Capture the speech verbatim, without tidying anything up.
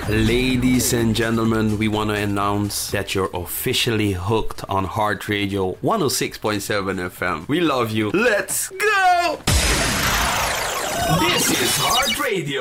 Ladies and gentlemen, we want to announce that you're officially hooked on Heart Radio one oh six point seven F M. We love you. Let's go! This is Heart Radio.